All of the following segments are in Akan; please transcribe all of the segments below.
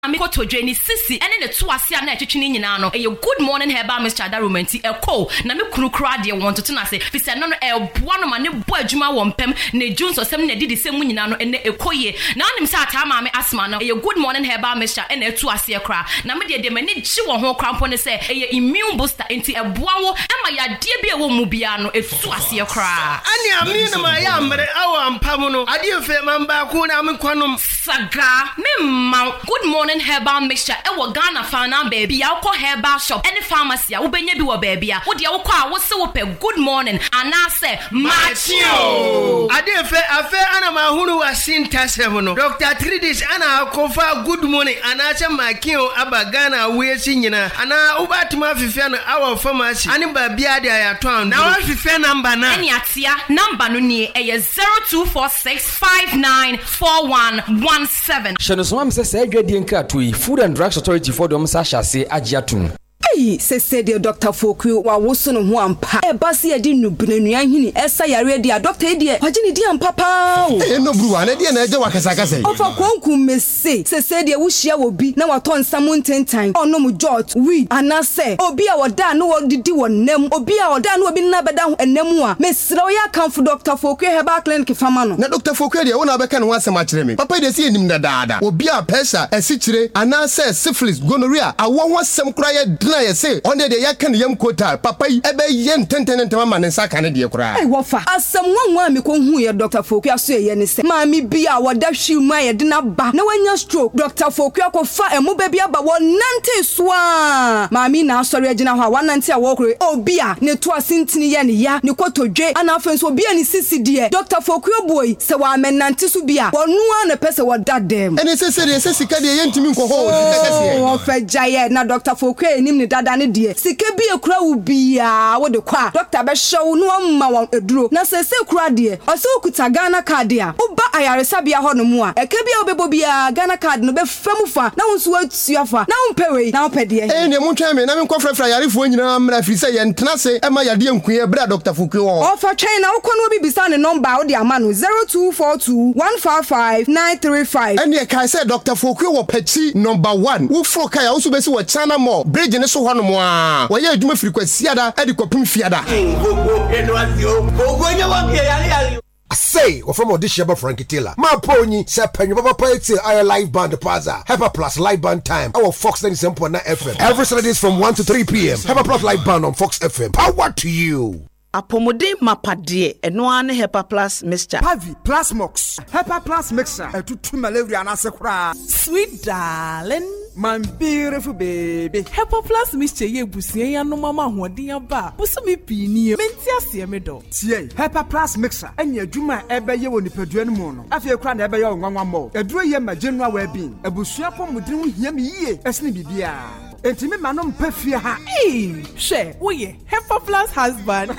Ami koto dweni sisi ene ne to ase na etwetwe nyina no e good morning herbal mixture da romanti e ko na me kunu kura de wonto to na se fisa no no e boa no ma ne bo adwuma wo mpem na junso sem na didi sem nyina no ene ekoye na onim sa ata ma me asma no e good morning herbal mixture ene etu ase kra na me de me ne gi wo ho krampo ne se e immune booster enti e boa wo e ma ya de bia wo mu bia no etu ase kra ani ami na ma ya mre awa mpam no ade fe mamba ku na me kwanom saga me ma good morning herbal mixture e wo Ghana fana baby alcohol herbal shop any pharmacy a wo benya bi wo baby a wo de wo kwa wo se wo pe good morning anase machio ade fe afe ana ma hunu wa sintasem no Dr. Tridis ana kofa good morning anase makio aba Ghana we si nyina ana ubatuma fefia no our pharmacy ani ba bia de ayato na wa fefia number na eni atia number no ni e 0246594117 Shano so am say adwadie nkrato yi Food and Drugs Authority for dem sa hyase agiatum se de Dr. Foku wa woso no ho ampa e ba se edi nubnanua hini esa yare dia doctor e dia wagini dia ampapa no bruwa na dia na eje wakasakasa ofa kwanku mese se de wo hia wo bi na wato nsam ntentan onom jot we anase obi a woda no wodidi wonam obi a woda no obi na beda ho enam a mesra wo ya kanfo Dr. Foku Herbal Clinic fama no na Dr. Foku dia wona beka no asem a kire me papa de se enim dadaada obi a pesa esikire anase syphilis gonorrhea awo ho asem kura ye I say, on the day I can yam quota, papa, ebe yen tenten man and sack and dear cry. I wafa. As someone me con who your Dr. Foku say, and say, Mammy be our dash you my dinner back. No one your stroke. Dr. Foku ko fa and mo baby about 190 swa. Mammy now sorry, Regina, 190 walk. Oh, beer, ne to a sintini ya, ne quoto J, and offense will be any sissy dear. Dr. Foku boy, so I meant Nantisubia, or no one a person what that them. And it's a serious yen to me for oh, for Jaya, now Dr. Foku, and dada die sike bi ekura wo bia wo de kwa doctor be show no amma won eduro na se kura de o se okuta Ghana card a wo ba ayaresa bia ho no mu a eke bia obebo bia Ghana card no be fam fa na wo nso atuafa na wo mpewei na wo pede ne mo twa me na me nkofrefra yarefo nyina mra firi se ye ntena se e ma yade enkuye bra Dr. Foku o fa twen na wo kono bi bisa ne number wo de ama no 0242155935 ene kai se Dr. Foku wo pachi number 1 wo fro kai wo so be se wo chana mo bridge ne so no moa wa ye adwuma frequency-ada e de kopim fiada I say, or from audition about Frankie Taylor. My pony, Sepen, Papa Payte, I live band the Plaza. Hyper Plus live band time. Our Fox 97.9 FM. Every Saturdays from 1 to 3 p.m. Hyper Plus live band on Fox FM. Power to you. Apomode mapade eno ane Hyper Plus mixture. Pavi Plus Mox. Hyper Plus mixture. Etutu malaria na sekura. Sweet darling. My beautiful baby. Hyper Plus mixture ye busie ya no mama hoden aba. Busumi pini menti ase me do. Tie Hyper Plus mixture enya adwuma ebe ye woni padua no mu no. Afie kura na ebe ye onwanwa mo. Eduro ye ma general well-being. Ebusua pomodin ho hia me yie. Esne bibia. Enti me ma no mpa fie ha. She wo ye Hyper Plus husband.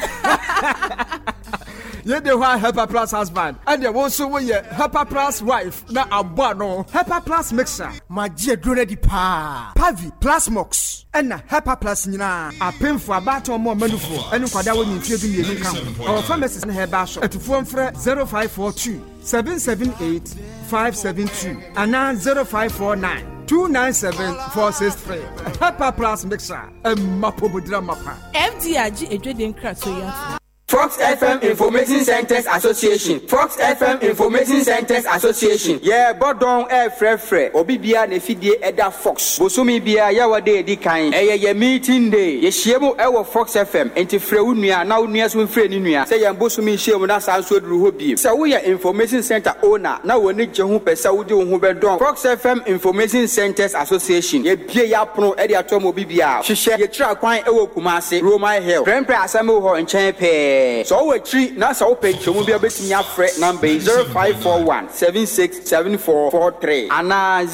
You the one Hyper Plus husband, and you also we Hyper Plus wife. Na abano Hyper Plus mixer. My dear Grenady pa Pavi Plus Mox. And na Hyper Plus nina. A pin for about or more manufo. And kwada when you feel the income. Our pharmacist and herbal shop at phone for 0542 778 572 and now 0549 297-463. Hyper Plus mixer. Mapobudra mapa. FDRG edweden krato ya. Fox FM Information Centers Association. Fox FM Information Centers Association. Yeah, bodon frefre. Obibia ne fidie eda Fox. Bosumi bia ya wade edi kan. Ye meeting day. Ye shiemu ewo Fox FM. Enti fre unua na unua so mfre ni nua. Se ye bosumi shiemu na sanso duru ho bi. Se wo ye Information Center owner na woni je ho pesa wodi ho bedon. Fox FM Information Centers Association. Ye bie ya pono edi atom obibia. Hwehwe ye tra kwan ewo Kumase, Roman Hill. Prempre asemo ho nchen pe. So we tree na so page chomu bia betinya frɛ number 0541767443 ana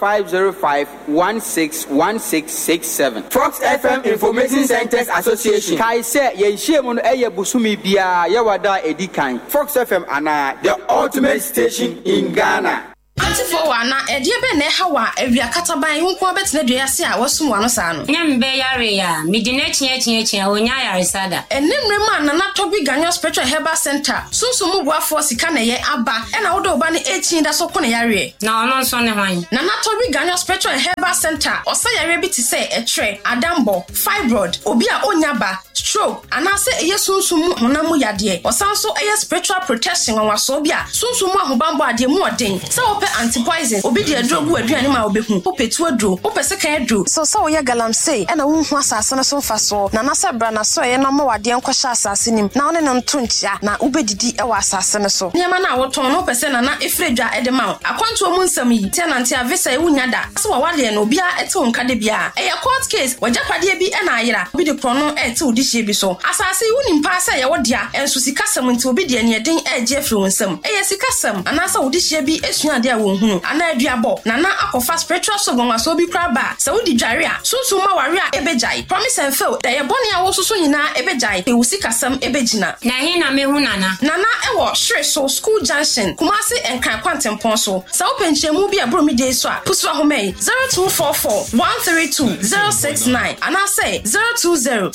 0505161667. Fox FM Information Centers Association. Kai se ye nhyiemu no eye busumi bia ye wada edikan. Fox FM ana the ultimate station in Ghana. Atifo wa na edie be na ha wa awia kataban hu ko betena dua ase a wasum wa no saa no. Nyambe yare ya midine chia onya yare sada. Enemre ma na Tobi Ganyo Spiritual Herbal Center. Sunsumu boafo sika na ye aba e na wodo ba ne echin da so ko na yare. Na ono nso ne hwan. Na Tobi Ganyo Spiritual Herbal Center. Osa yare bi ti se etre, adambo, fibroid, obi a onyaba, stroke, anase eye sunsumu honamu yade. Osanso eye spiritual protection wanwaso bi a sunsumu ahobambo ade mu oden. Se ope antipoison, obi de adrogu aduane ma obehu. Opetu adro, opese kan adro. So wo ye galamsey e na wo hu asase no so mfaso. Na nasa bra na so ye na ma wade enkwahya asase nim. Na one no ntontia na ubedidi e wa asase no so. Niema na woton no opese na efredwa edema. Akwanto mu nsam yi. Tenant ya visa e wunya da. So wa wale no bia ete onka de bia. E court case, wajapade bi e na ayira. Obi de krono ete odihye bi so. Asase wuni mpa sa ye wodia enso sikasam nti obi de ne den eje afri wonsam. E ye sikasam anasa odihye bi esuade a wonhunu. Ana aduabo na akofa spiritual so gonwa so bi kra ba. Sa wodi dware a sunsun ma ware a ebejai. Promise and fail. Da ye bone a wo so nyina ebejai. E wusikasam ebejina. Na he na mehu nana. Nana ewo Shre so School Junction. Kumasi enkan kwantempon so. Sa openchemu bi abro mi dey so a. Pusu ahomei 0244 132 069 and I say 020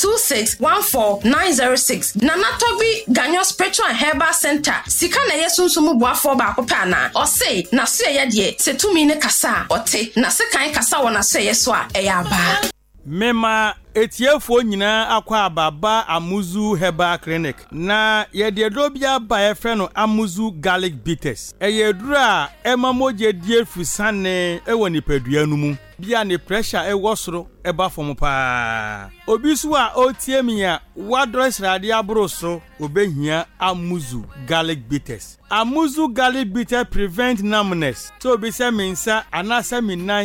2614 Nana Tobi Ganyo Spiritual Herbal Center. Sika na yesunsumu boafo ba akopɛ na. O say na so ye de se tumi ne kasa ote na se kan kasa wona so ye so a eyaba. Mema etiefo nyina akwa ababa Amuzu Herbal Clinic na yede dobia ba efe no Amuzu Garlic Bitters eyedura emamoje die fusane ewo nipadua no mu bia ne pressure ewo soro eba fom pa obi so a otie mi a wadress rade abro so obehia Amuzu Garlic Bitters. Amuzu Garlic Bitters prevent numbness so obi se mensa anasa minan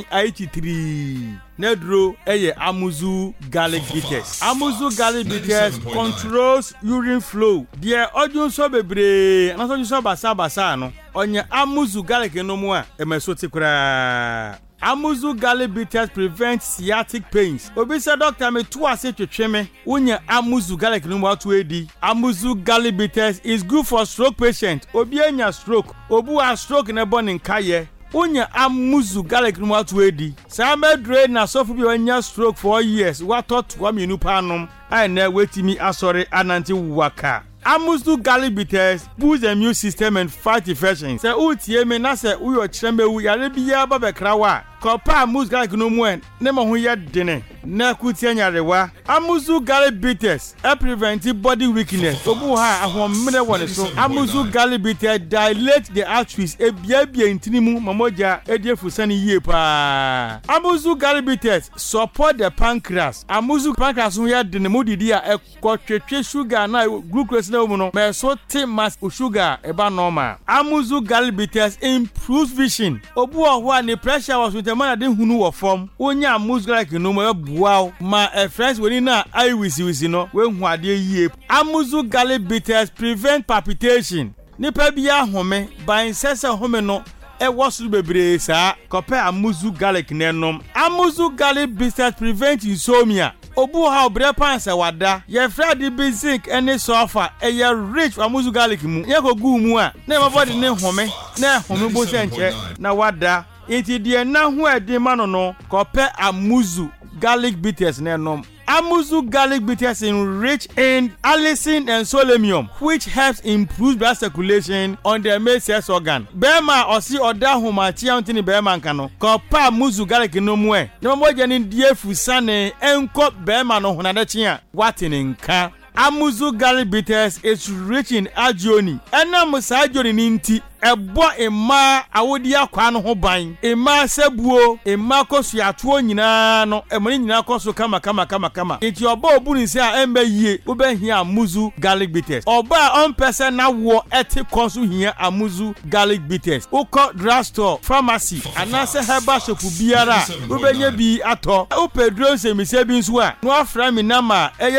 83 nedro eye Amuzu Garlic Bitters. Amuzu Garlic Bitters controls urine flow. Dear odun so bebre na so so basa no onye Amuzu Garlic no mu a emesoti kura. Amuzu Garlic Bitters prevent sciatic pains. Obi say doctor me to ase twetweme unye Amuzu Garlic no mu atu edi. Amuzu Garlic Bitters is good for stroke patient. Obi anya stroke, obu a stroke na bone nkaye. Unya Amuzu Garlic no atu edi. Sama dre na sofu bi anya stroke for years. What thought wa minu panom. I na wetimi asore ananti waka. Amuzu Garlic Bitters boost the immune system and fight infections. Se utie me na se uyo chembe wu yare biya ba bekrawa. Kopa Amuzu Garlic no mu en ne mo ho ye dene. Na kutie nyarewa. Amuzu Garlic Bitters prevent body weakness. Obu ha ahomre woni so. Amuzu Garlic Bitters dilate the arteries e bia intinimu mamoja ediefusani yie pa. Amuzu Garlic Bitters support the pancreas. Amuzu pancreas ho ye dene modidi a ekotwetwe sugar na glucose na mu no me so te mass sugar eba normal. Amuzu Garlic Bitters improves vision. Obu ho a ne pressure was with man de hunu wo form. Onya Amuzu Garlic no mo wow ma friends we na I wisi no we hu ade yie. Amuzu Garlic Bitters prevent palpitation. Nipa bia home ban sese home no e wosu bebre sa kope Amuzu Garlic nenom. Amuzu Garlic Bitters prevent insomnia. Obu ha obre panse wada ye fradi basic any sulfur e ye rich Amuzu Garlic mu ye ko gu mu a na ma body ne home na home bo senche na wada enti de na hu ade ma no kope Amuzu Garlic Bitters nenom. Amuzu Garlic Bitters is rich in allicin and selenium, which helps improve blood circulation on the male sex organ. Bema osi oda homa chia ntini bema nkano. Kopa Amuzu Garlic no mu e. Ne mo je ni die fusane enko bema no honade chia. Watini nka. Amuzu Garlic Bitters is rich in agioni. Ena musa agioni ni nti ebo ema awodi akwa no ho ban ema sebuo ema kosu atuo nyina no emani nyina kosu kama enti oba obuni se a embe yie obehia Amuzu Garlic Bitters oba on person na wo eti kosu hia Amuzu Garlic Bitters uko drugstore pharmacy anase herbal shop biara obenye bi ato upedro se mi se bi nso a no afra mi nama eye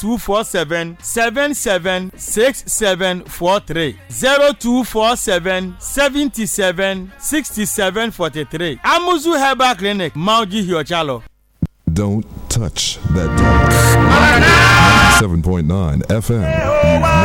0247 776743 0247 77 67 43. Amuzu Herbal Clinic, Mauji Hiochalo. Don't touch that dial. 7.9 FM.